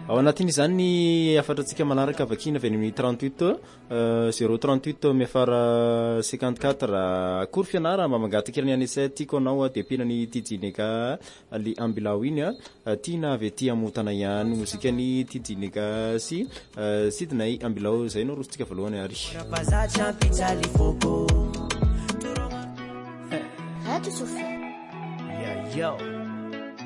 ao anatin'izany ny afatratsika manaraka vakina avy amin'ny 38 038 miafara 54 akory fianara mba mangatakirany an'isay tiako anao de penany tijineka ali ambilao iny tiana avy aty amotana ihany mozikany tijineka sy sidinay ambilao zay no rositsika voalohany ary Radio Sophie. Yo.